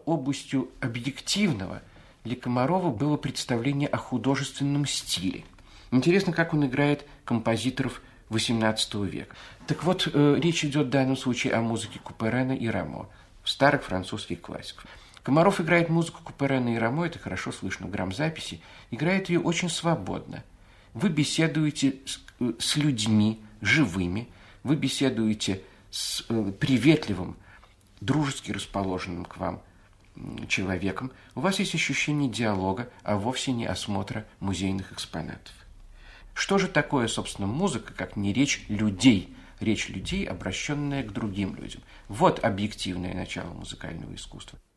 областью объективного для Комарова было представление о художественном стиле. Интересно, как он играет композиторов XVIII века. Так вот, речь идет в данном случае о музыке Куперена и Рамо, старых французских классиков. Комаров играет музыку Куперена и Рамо, это хорошо слышно в грамзаписи, играет ее очень свободно. Вы беседуете с людьми живыми, вы беседуете с приветливым, дружески расположенным к вам человеком. У вас есть ощущение диалога, а вовсе не осмотра музейных экспонатов. Что же такое, собственно, музыка, как не речь людей, обращенная к другим людям? Вот объективное начало музыкального искусства.